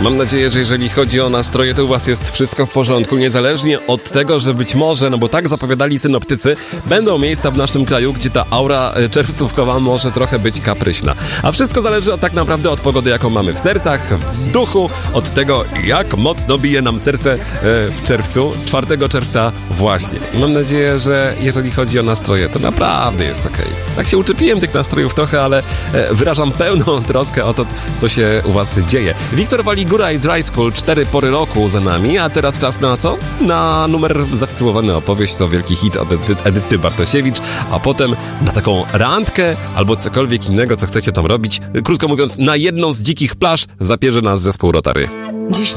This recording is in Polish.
Mam nadzieję, że jeżeli chodzi o nastroje, to u was jest wszystko w porządku, niezależnie od tego, że być może, no bo tak zapowiadali synoptycy, będą miejsca w naszym kraju, gdzie ta aura czerwcówkowa może trochę być kapryśna. A wszystko zależy tak naprawdę od pogody, jaką mamy w sercach, w duchu, od tego, jak mocno bije nam serce w czerwcu, 4 czerwca właśnie. I mam nadzieję, że jeżeli chodzi o nastroje, to naprawdę jest okej. Tak się uczepiłem tych nastrojów trochę, ale wyrażam pełną troskę o to, co się u was dzieje. Wiktor Waligura i Dry School, 4 pory roku za nami, a teraz czas na co? Na numer zatytułowany Opowieść, to wielki hit od Edyty Bartosiewicz, a potem na taką randkę albo cokolwiek innego, co chcecie tam robić. Krótko mówiąc, na jedną z dzikich plaż zabierze nas zespół Rotary. Dziś